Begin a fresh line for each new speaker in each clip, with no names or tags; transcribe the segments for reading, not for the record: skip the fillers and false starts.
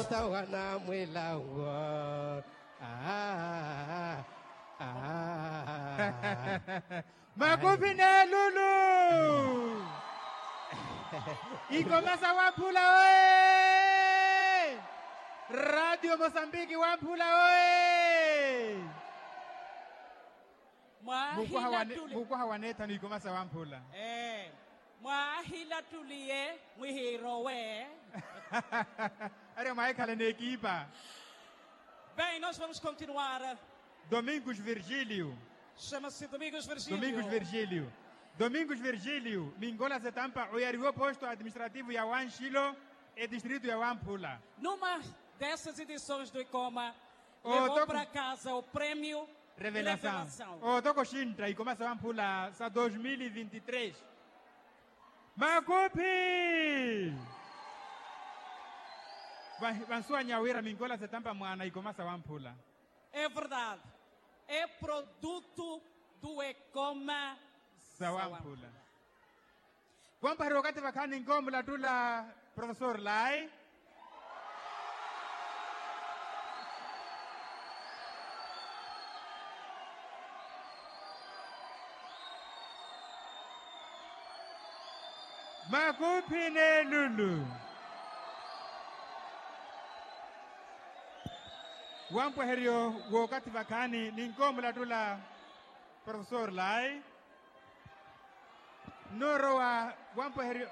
Mota wana mwilango.
Makofi na Lulu. Ikomasa Wamphula oye. Radio Mozambique Wamphula oye. Muko hawaneta ni Ikomasa Wamphula.
Mwahila tulie mwihiro we.
Are maikale na equipa.
Bem, nós vamos continuar.
Domingos Virgílio.
Chama-se Domingos Virgílio.
Domingos Virgílio. Domingos Virgílio. Mingola Zetampa, o posto administrativo ya Wanshilo e distrito ya Wamphula.
Numa dessas edições do ICOMA, levou para casa o prêmio Revelação.
Toko Shintra, Ikomasa Wamphula, sa 2023. Makopi! Vansua Nyawira Mingola Zetampa mwana Ikomasa Wamphula.
É verdade. É produto do ICOMA
Wamphula. Wampa rokati vakani ngomla tula Professor Lai. Makopi ne Lulu. Wampo herio wakati vakani ningomla tula Professor Lai. Noroa wampo herio.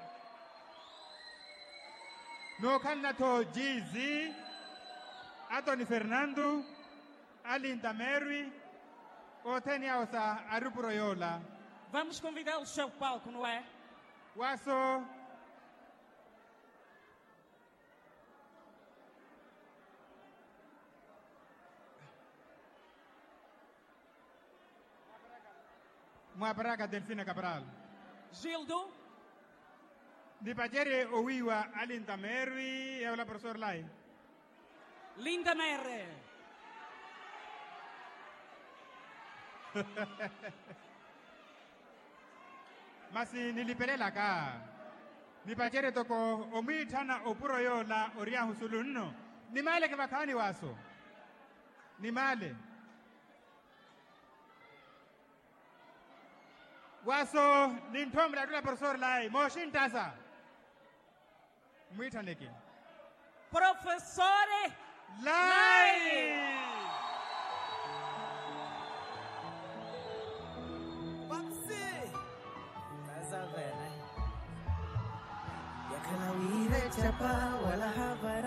No kannato Gizi, Anthony Fernando, Alinda Mary, Otenia Osa Aruproyola.
Vamos convidá-los ao palco, não é?
Waso. Muabraga Delfina Cabral.
Gildo.
Di pagere owiwa Alinda Mary e la professor Lai.
Linda Merre.
Masi nilipelela ka. Ni pagere toko omitana opuro yo la oria husulunno. Ni male ke bakani waso. Ni male. Waso nintom la professor Lai. Moshin tasa. Muitaneki.
Professore
Lai!
Papsi! Kaza vene. Yakanawire chapa wala haba